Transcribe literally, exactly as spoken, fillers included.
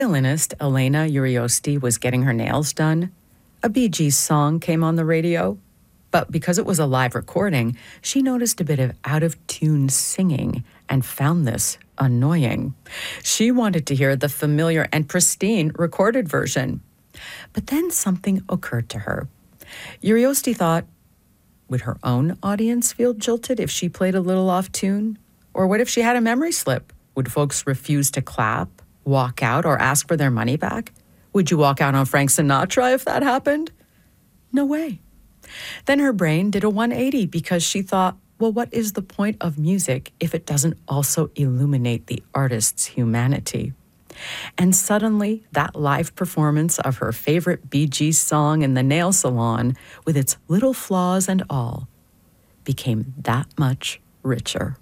violinist Elena Uriosti was getting her nails done. A Bee Gees song came on the radio, but because it was a live recording, she noticed a bit of out-of-tune singing and found this annoying. She wanted to hear the familiar and pristine recorded version. But then something occurred to her. Uriosti thought, would her own audience feel jilted if she played a little off-tune? Or what if she had a memory slip? Would folks refuse to clap, walk out, or ask for their money back? Would you walk out on Frank Sinatra if that happened? No way. Then her brain did a one eighty because she thought, well, what is the point of music if it doesn't also illuminate the artist's humanity? And suddenly, that live performance of her favorite Bee Gees song in the nail salon, with its little flaws and all, became that much richer.